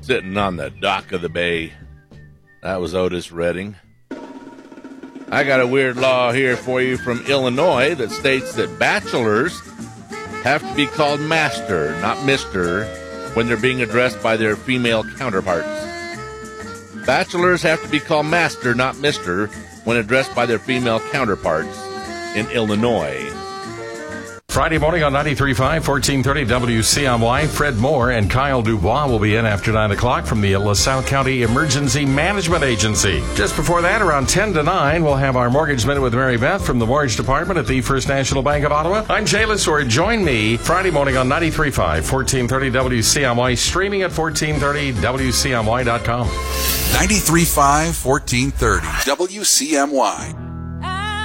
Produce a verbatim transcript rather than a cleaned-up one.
Sitting on the dock of the bay. That was Otis Redding. I got a weird law here for you from Illinois that states that bachelors have to be called master, not mister, when they're being addressed by their female counterparts. Bachelors have to be called master, not mister, when addressed by their female counterparts in Illinois. Friday morning on ninety-three point five, fourteen thirty W C M Y, Fred Moore and Kyle Dubois will be in after nine o'clock from the LaSalle County Emergency Management Agency. Just before that, around ten to nine, we'll have our Mortgage Minute with Mary Beth from the Mortgage Department at the First National Bank of Ottawa. I'm Jay Lissor. Join me Friday morning on ninety-three point five, fourteen thirty W C M Y, streaming at fourteen thirty W C M Y dot com. ninety-three point five, fourteen thirty W C M Y.